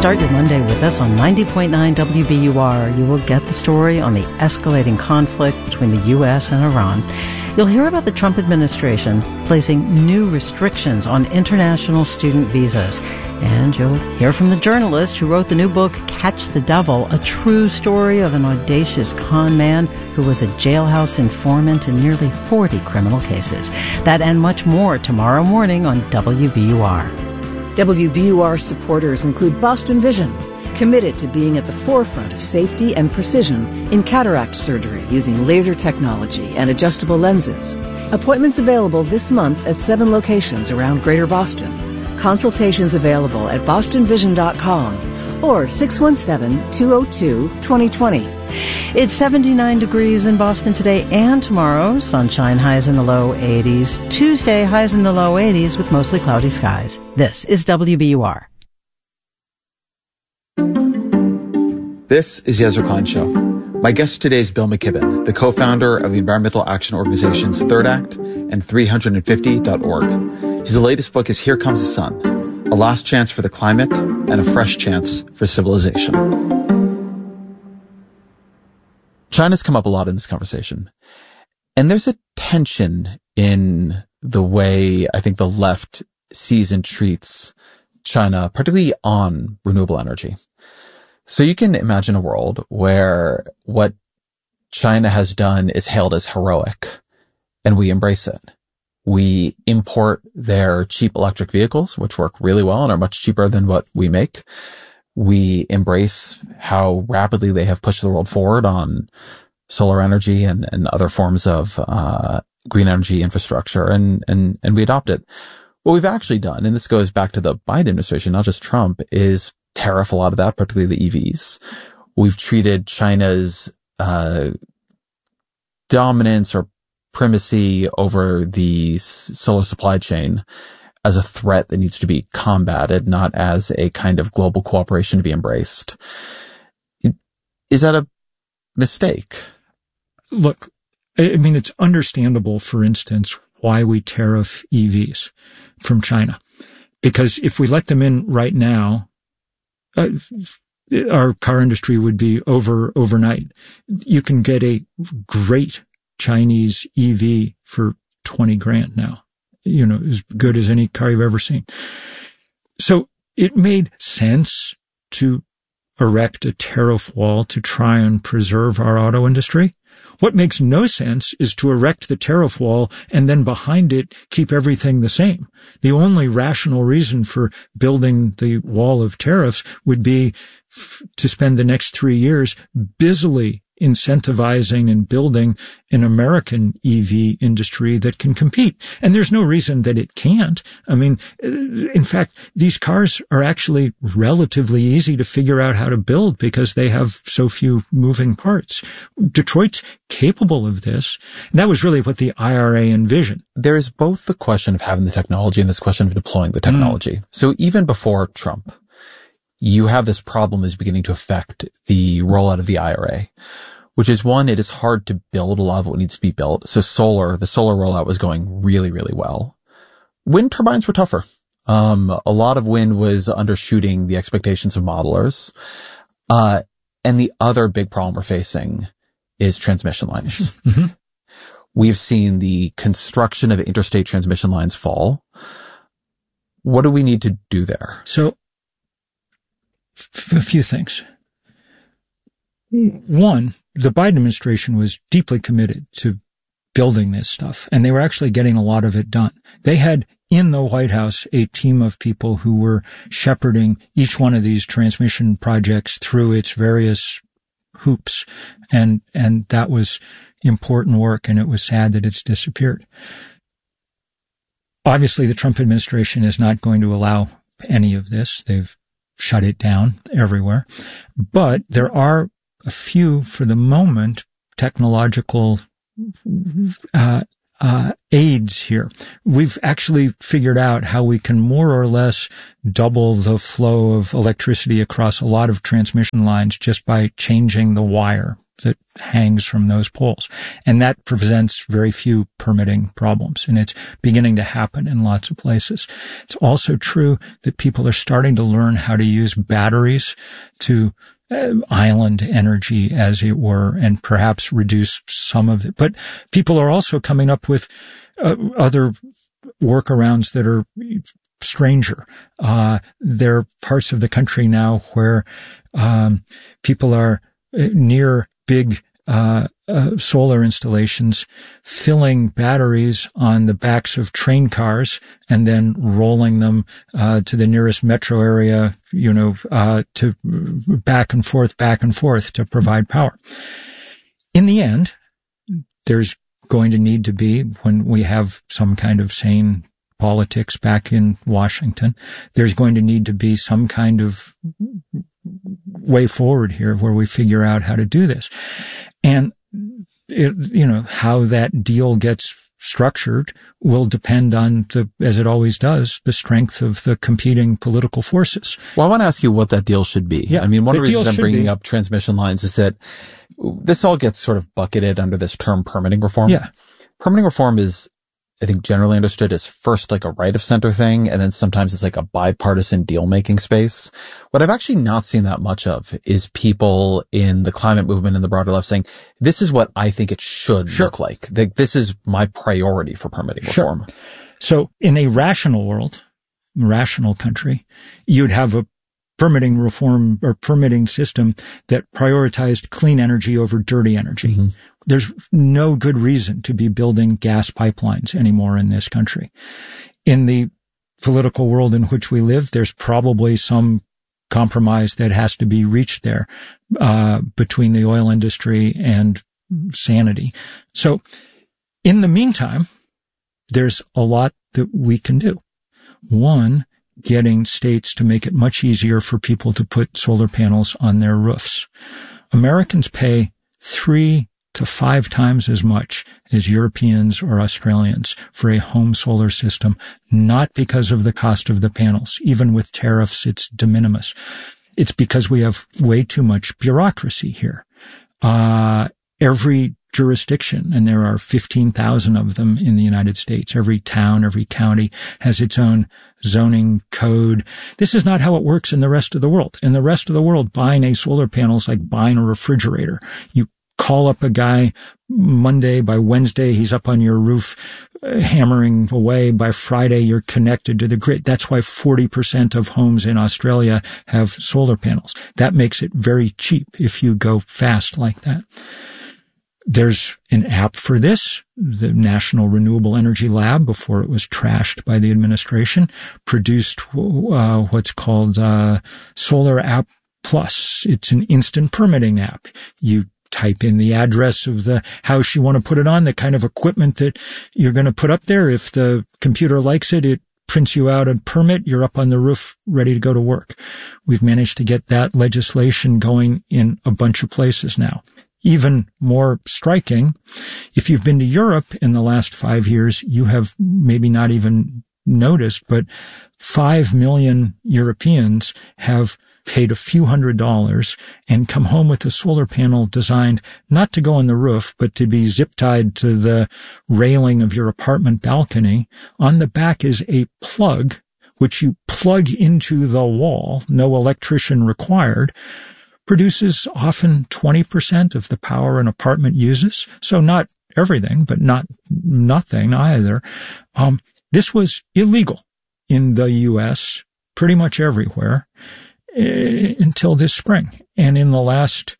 Start your Monday with us on 90.9 WBUR. You will get the story on the escalating conflict between the U.S. and Iran. You'll hear about the Trump administration placing new restrictions on international student visas. And you'll hear from the journalist who wrote the new book, Catch the Devil, a true story of an audacious con man who was a jailhouse informant in nearly 40 criminal cases. That and much more tomorrow morning on WBUR. WBUR supporters include Boston Vision, committed to being at the forefront of safety and precision in cataract surgery using laser technology and adjustable lenses. Appointments available this month at 7 locations around Greater Boston. Consultations available at bostonvision.com or 617-202-2020. It's 79 degrees in Boston today and tomorrow. Sunshine, highs in the low 80s. Tuesday, highs in the low 80s with mostly cloudy skies. This is WBUR. This is the Ezra Klein Show. My guest today is Bill McKibben, the co-founder of the environmental action organizations Third Act and 350.org. His latest book is Here Comes the Sun, a last chance for the climate and a fresh chance for civilization. China's come up a lot in this conversation. And there's a tension in the way I think the left sees and treats China, particularly on renewable energy. So you can imagine a world where what China has done is hailed as heroic, and we embrace it. We import their cheap electric vehicles, which work really well and are much cheaper than what we make. We embrace how rapidly they have pushed the world forward on solar energy and other forms of green energy infrastructure, and we adopt it. What we've actually done, and this goes back to the Biden administration, not just Trump, is tariff a lot of that, particularly the EVs. We've treated China's dominance or primacy over the solar supply chain as a threat that needs to be combated, not as a kind of global cooperation to be embraced. Is that a mistake? Look, I mean, it's understandable, for instance, why we tariff EVs from China. Because if we let them in right now, our car industry would be over overnight. You can get a great Chinese EV for $20,000 now. You know, as good as any car you've ever seen. So it made sense to erect a tariff wall to try and preserve our auto industry. What makes no sense is to erect the tariff wall and then behind it keep everything the same. The only rational reason for building the wall of tariffs would be to spend the next 3 years busily incentivizing and building an American EV industry that can compete. And there's no reason that it can't. I mean, in fact, these cars are actually relatively easy to figure out how to build because they have so few moving parts. Detroit's capable of this. And that was really what the IRA envisioned. There is both the question of having the technology and this question of deploying the technology. So even before Trump, you have this problem is beginning to affect the rollout of the IRA, which is one, it is hard to build a lot of what needs to be built. So the solar rollout was going really, really well. Wind turbines were tougher. A lot of wind was undershooting the expectations of modelers. And the other big problem we're facing is transmission lines. Mm-hmm. We've seen the construction of interstate transmission lines fall. What do we need to do there? So, a few things. One, the Biden administration was deeply committed to building this stuff, and they were actually getting a lot of it done. They had in the White House a team of people who were shepherding each one of these transmission projects through its various hoops, and that was important work, and it was sad that it's disappeared. Obviously, the Trump administration is not going to allow any of this. They've shut it down everywhere. But there are a few, for the moment, technological aids here. We've actually figured out how we can more or less double the flow of electricity across a lot of transmission lines just by changing the wire that hangs from those poles. And that presents very few permitting problems. And it's beginning to happen in lots of places. It's also true that people are starting to learn how to use batteries to island energy, as it were, and perhaps reduce some of it. But people are also coming up with other workarounds that are stranger. There are parts of the country now where people are near big solar installations, filling batteries on the backs of train cars and then rolling them to the nearest metro area, to back and forth to provide power. In the end, there's going to need to be, when we have some kind of sane politics back in Washington, there's going to need to be some kind of way forward here where we figure out how to do this. And how that deal gets structured will depend on as it always does, the strength of the competing political forces. Well, I want to ask you what that deal should be. Yeah, I mean, one of the reasons I'm bringing up transmission lines is that this all gets sort of bucketed under this term permitting reform. Yeah. Permitting reform is, I think, generally understood as first like a right of center thing, and then sometimes it's like a bipartisan deal-making space. What I've actually not seen that much of is people in the climate movement and the broader left saying, this is what I think it should look like. This is my priority for permitting reform. So in a rational world, rational country, you'd have a permitting reform or permitting system that prioritized clean energy over dirty energy. Mm-hmm. There's no good reason to be building gas pipelines anymore in this country. In the political world in which we live, there's probably some compromise that has to be reached there, between the oil industry and sanity. So in the meantime, there's a lot that we can do. One, getting states to make it much easier for people to put solar panels on their roofs. Americans pay 3 to 5 times as much as Europeans or Australians for a home solar system, not because of the cost of the panels. Even with tariffs, it's de minimis. It's because we have way too much bureaucracy here. Every jurisdiction, and there are 15,000 of them in the United States, every town, every county has its own zoning code. This is not how it works in the rest of the world. In the rest of the world, buying a solar panel is like buying a refrigerator. You call up a guy Monday, by Wednesday, he's up on your roof hammering away. By Friday, you're connected to the grid. That's why 40% of homes in Australia have solar panels. That makes it very cheap if you go fast like that. There's an app for this. The National Renewable Energy Lab, before it was trashed by the administration, produced what's called Solar App Plus. It's an instant permitting app. You type in the address of the house you want to put it on, the kind of equipment that you're going to put up there. If the computer likes it, it prints you out a permit. You're up on the roof, ready to go to work. We've managed to get that legislation going in a bunch of places now. Even more striking, if you've been to Europe in the last 5 years, you have maybe not even noticed, but 5 million Europeans have paid a few $100s and come home with a solar panel designed not to go on the roof, but to be zip tied to the railing of your apartment balcony. On the back is a plug, which you plug into the wall, no electrician required, produces often 20% of the power an apartment uses. So not everything, but not nothing either. This was illegal in the U.S. pretty much everywhere until this spring. And in the last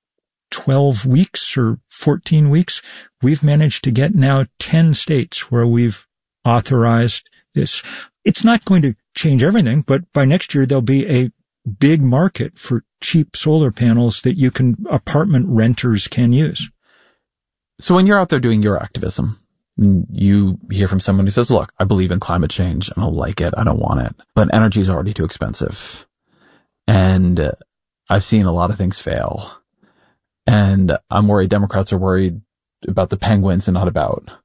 12 weeks or 14 weeks, we've managed to get now 10 states where we've authorized this. It's not going to change everything, but by next year, there'll be a big market for cheap solar panels that apartment renters can use. So when you're out there doing your activism, you hear from someone who says, look, I believe in climate change. I don't like it. I don't want it. But energy is already too expensive. And I've seen a lot of things fail. And I'm worried Democrats are worried about the penguins and not about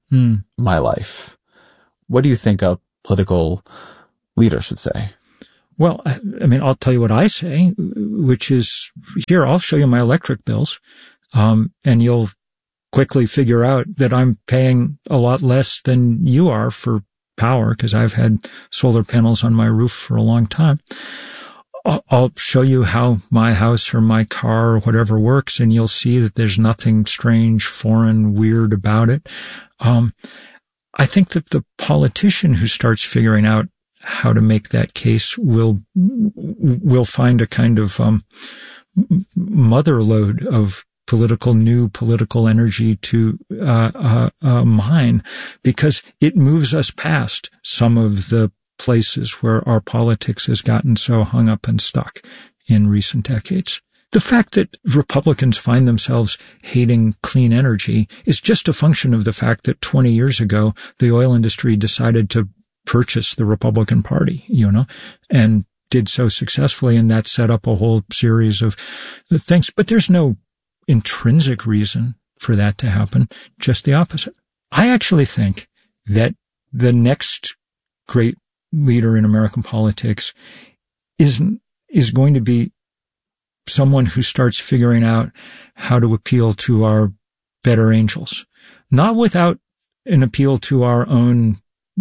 my life. What do you think a political leader should say? Well, I mean, I'll tell you what I say, which is, here, I'll show you my electric bills, and you'll quickly figure out that I'm paying a lot less than you are for power, because I've had solar panels on my roof for a long time. I'll show you how my house or my car or whatever works, and you'll see that there's nothing strange, foreign, weird about it. I think that the politician who starts figuring out how to make that case will find a kind of mother lode of new political energy to mine, because it moves us past some of the places where our politics has gotten so hung up and stuck in recent decades. The fact that Republicans find themselves hating clean energy is just a function of the fact that 20 years ago, the oil industry decided to purchase the Republican Party, and did so successfully, and that set up a whole series of things. But there's no intrinsic reason for that to happen, just the opposite. I actually think that the next great leader in American politics is going to be someone who starts figuring out how to appeal to our better angels, not without an appeal to our own,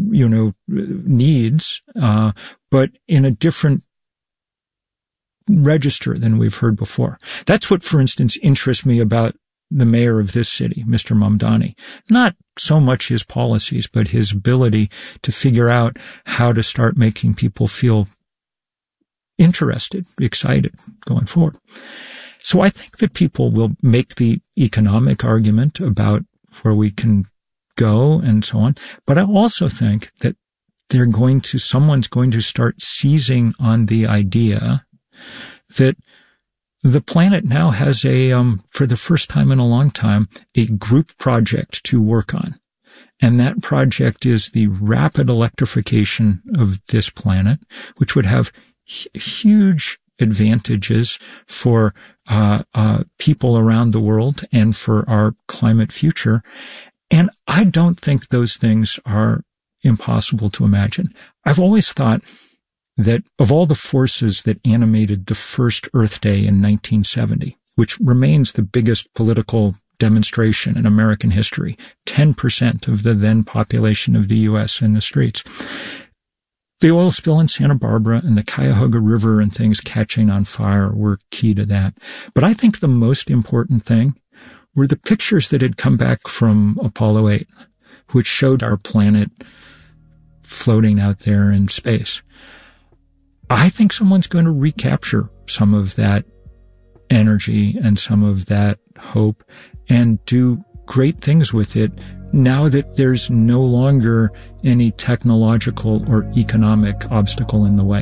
needs, but in a different register than we've heard before. That's what, for instance, interests me about the mayor of this city, Mr. Mamdani. Not so much his policies, but his ability to figure out how to start making people feel interested, excited going forward. So I think that people will make the economic argument about where we can go and so on. But I also think that someone's going to start seizing on the idea that the planet now has for the first time in a long time, a group project to work on. And that project is the rapid electrification of this planet, which would have huge advantages for people around the world and for our climate future. And I don't think those things are impossible to imagine. I've always thought that of all the forces that animated the first Earth Day in 1970, which remains the biggest political demonstration in American history, 10% of the then population of the U.S. in the streets, the oil spill in Santa Barbara and the Cuyahoga River and things catching on fire were key to that. But I think the most important thing were the pictures that had come back from Apollo 8, which showed our planet floating out there in space. I think someone's going to recapture some of that energy and some of that hope and do great things with it now that there's no longer any technological or economic obstacle in the way.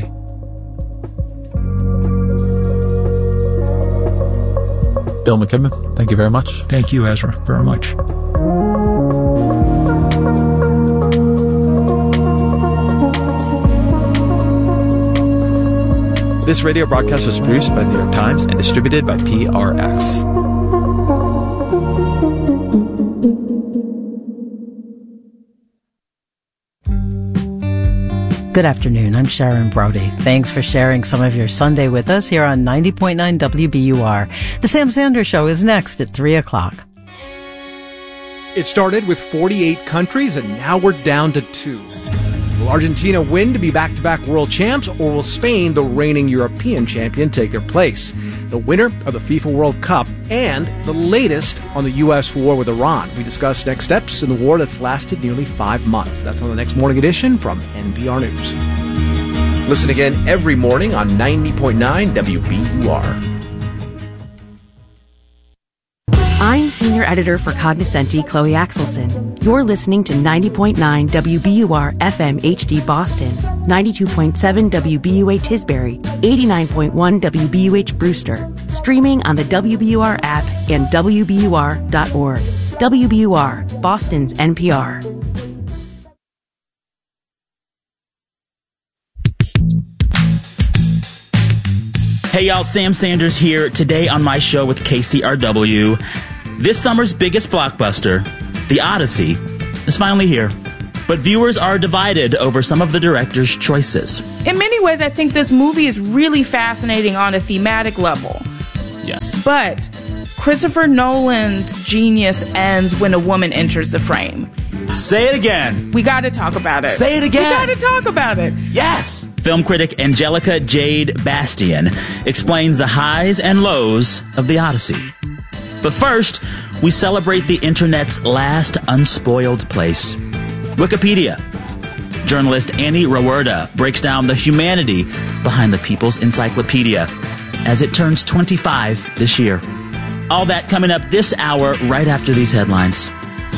Bill McKibben, thank you very much. Thank you, Ezra, very much. This radio broadcast was produced by the New York Times and distributed by PRX. Good afternoon. I'm Sharon Brody. Thanks for sharing some of your Sunday with us here on 90.9 WBUR. The Sam Sanders Show is next at 3 o'clock. It started with 48 countries, and now we're down to 2. Will Argentina win to be back-to-back world champs, or will Spain, the reigning European champion, take their place? The winner of the FIFA World Cup and the latest on the U.S. war with Iran. We discuss next steps in the war that's lasted nearly 5 months. That's on the next morning edition from NPR News. Listen again every morning on 90.9 WBUR. I'm Senior Editor for Cognoscenti, Chloe Axelson. You're listening to 90.9 WBUR FM HD Boston, 92.7 WBUH Tisbury, 89.1 WBUH Brewster, streaming on the WBUR app and WBUR.org. WBUR, Boston's NPR. Hey y'all, Sam Sanders here, today on my show with KCRW. This summer's biggest blockbuster, The Odyssey, is finally here. But viewers are divided over some of the director's choices. In many ways, I think this movie is really fascinating on a thematic level. Yes. But Christopher Nolan's genius ends when a woman enters the frame. Say it again. We got to talk about it. Say it again. We got to talk about it. Yes. Film critic Angelica Jade Bastian explains the highs and lows of the Odyssey. But first, we celebrate the internet's last unspoiled place, Wikipedia. Journalist Annie Rawerda breaks down the humanity behind the People's Encyclopedia as it turns 25 this year. All that coming up this hour right after these headlines.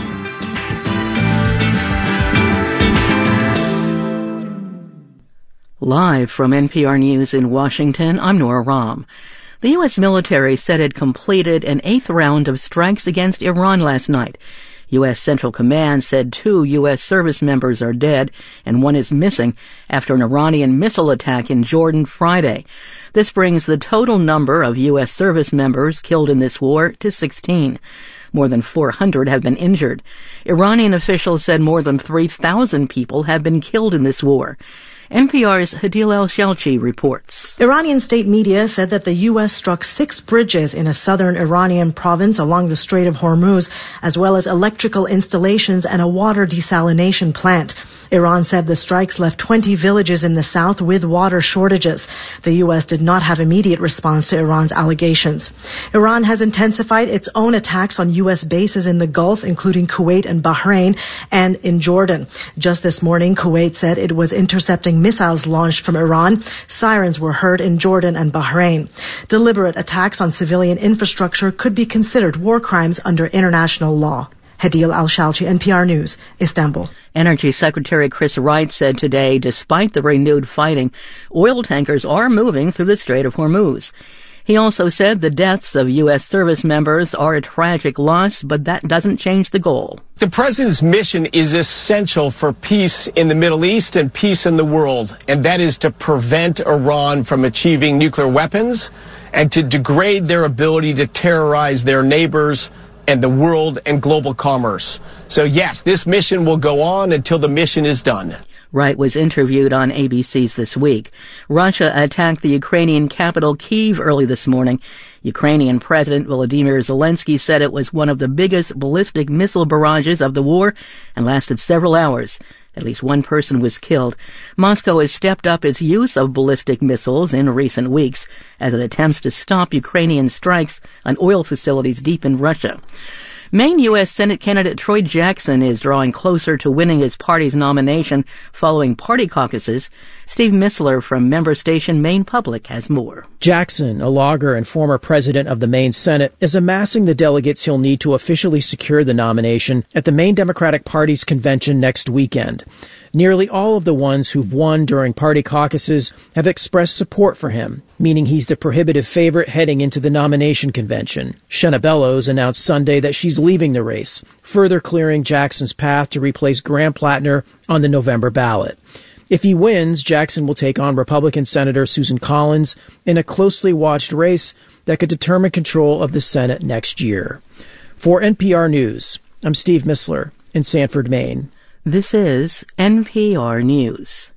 Live from NPR News in Washington, I'm Nora Rahm. The U.S. military said it completed an 8th round of strikes against Iran last night. U.S. Central Command said 2 U.S. service members are dead and 1 is missing after an Iranian missile attack in Jordan Friday. This brings the total number of U.S. service members killed in this war to 16. More than 400 have been injured. Iranian officials said more than 3,000 people have been killed in this war. NPR's Hadil El-Shalchi reports. Iranian state media said that the U.S. struck 6 bridges in a southern Iranian province along the Strait of Hormuz, as well as electrical installations and a water desalination plant. Iran said the strikes left 20 villages in the south with water shortages. The U.S. did not have immediate response to Iran's allegations. Iran has intensified its own attacks on U.S. bases in the Gulf, including Kuwait and Bahrain, and in Jordan. Just this morning, Kuwait said it was intercepting missiles launched from Iran. Sirens were heard in Jordan and Bahrain. Deliberate attacks on civilian infrastructure could be considered war crimes under international law. Hadil El-Shalchi, NPR News, Istanbul. Energy Secretary Chris Wright said today, despite the renewed fighting, oil tankers are moving through the Strait of Hormuz. He also said the deaths of U.S. service members are a tragic loss, but that doesn't change the goal. The president's mission is essential for peace in the Middle East and peace in the world, and that is to prevent Iran from achieving nuclear weapons and to degrade their ability to terrorize their neighbors and the world and global commerce. So yes, this mission will go on until the mission is done. Wright was interviewed on ABC's This Week. Russia attacked the Ukrainian capital Kyiv early this morning. Ukrainian President Volodymyr Zelensky said it was one of the biggest ballistic missile barrages of the war and lasted several hours. At least 1 person was killed. Moscow has stepped up its use of ballistic missiles in recent weeks as it attempts to stop Ukrainian strikes on oil facilities deep in Russia. Maine U.S. Senate candidate Troy Jackson is drawing closer to winning his party's nomination following party caucuses. Steve Missler from member station Maine Public has more. Jackson, a logger and former president of the Maine Senate, is amassing the delegates he'll need to officially secure the nomination at the Maine Democratic Party's convention next weekend. Nearly all of the ones who've won during party caucuses have expressed support for him, meaning he's the prohibitive favorite heading into the nomination convention. Shenna Bellows announced Sunday that she's leaving the race, further clearing Jackson's path to replace Graham Plattner on the November ballot. If he wins, Jackson will take on Republican Senator Susan Collins in a closely watched race that could determine control of the Senate next year. For NPR News, I'm Steve Missler in Sanford, Maine. This is NPR News.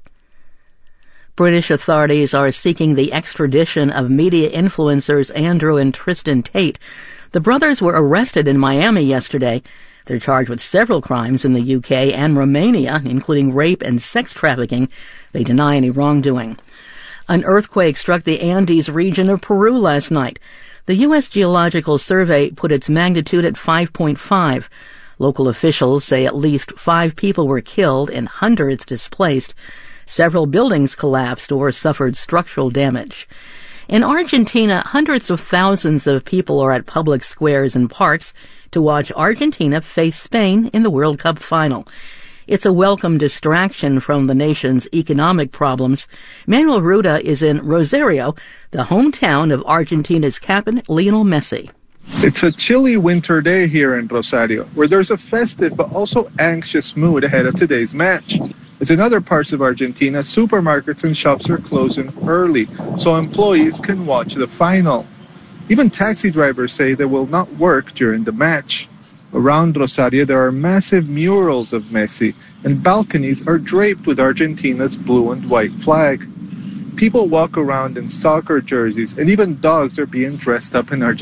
British authorities are seeking the extradition of media influencers Andrew and Tristan Tate. The brothers were arrested in Miami yesterday. They're charged with several crimes in the UK and Romania, including rape and sex trafficking. They deny any wrongdoing. An earthquake struck the Andes region of Peru last night. The U.S. Geological Survey put its magnitude at 5.5. Local officials say at least 5 people were killed and hundreds displaced. Several buildings collapsed or suffered structural damage. In Argentina, hundreds of thousands of people are at public squares and parks to watch Argentina face Spain in the World Cup final. It's a welcome distraction from the nation's economic problems. Manuel Ruda is in Rosario, the hometown of Argentina's captain Lionel Messi. It's a chilly winter day here in Rosario, where there's a festive but also anxious mood ahead of today's match. As in other parts of Argentina, supermarkets and shops are closing early, so employees can watch the final. Even taxi drivers say they will not work during the match. Around Rosario, there are massive murals of Messi, and balconies are draped with Argentina's blue and white flag. People walk around in soccer jerseys, and even dogs are being dressed up in Argentina.